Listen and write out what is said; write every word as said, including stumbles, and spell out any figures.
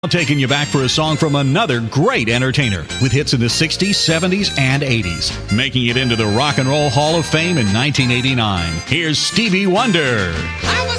Taking you back for a song from another great entertainer with hits in the sixties, seventies, and eighties, making it into the Rock and Roll Hall of Fame in nineteen eighty-nine. Here's Stevie Wonder. I was